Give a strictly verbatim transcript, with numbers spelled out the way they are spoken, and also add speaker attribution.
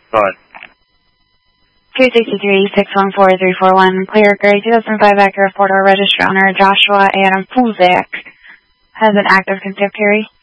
Speaker 1: Go ahead.
Speaker 2: two six three, six one four, three four one. Clear Gray two thousand five Acura four-door registered owner Joshua Adam Fulzak has an active contempt hearing.